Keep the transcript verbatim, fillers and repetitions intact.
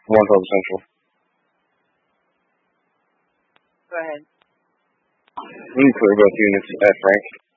one twelve Central. Go ahead. You can clear both units at Frank.